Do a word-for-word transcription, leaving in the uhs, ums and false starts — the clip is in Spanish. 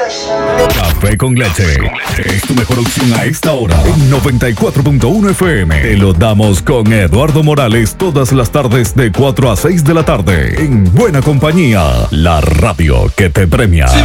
Café con leche es tu mejor opción a esta hora. En noventa y cuatro punto uno F M. Te lo damos con Eduardo Morales todas las tardes de cuatro a seis de la tarde. En buena compañía, la radio que te premia.